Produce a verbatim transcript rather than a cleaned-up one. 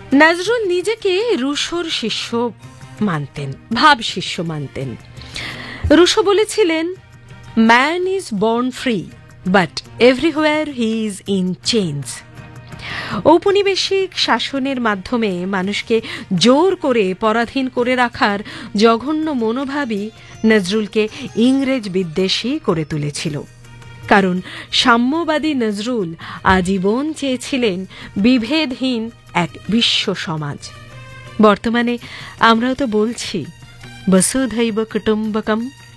নজরুল নিজেকে রুশোর শিষ্য মানতেন, ভাব শিষ্য মানতেন। রুশো বলেছিলেন, man is born free but everywhere he is in change. ঔপনিবেশিক শাসনের মাধ্যমে মানুষকে জোর করে পরাধীন করে রাখার জঘন্য মনোভাবই নজরুলকে ইংরেজ বিদ্বেষী করে তুলেছিল। কারণ সাম্যবাদী নজরুল আজীবন চেয়েছিলেন বিভেদহীন এক বিশ্ব সমাজ। বর্তমানে আমরাও তো বলছি বসুধৈব কুটুম্বকম।